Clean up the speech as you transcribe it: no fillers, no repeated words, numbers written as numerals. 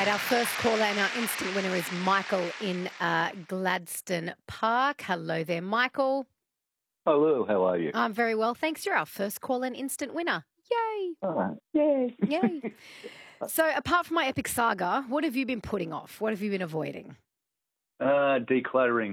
right, our first caller and our instant winner is Michael in Gladstone Park. Hello there, Michael. Hello, how are you? I'm very well, thanks. You're our first call and instant winner. Yay! Yay. Yay! So, apart from my epic saga, what have you been putting off? What have you been avoiding? Decluttering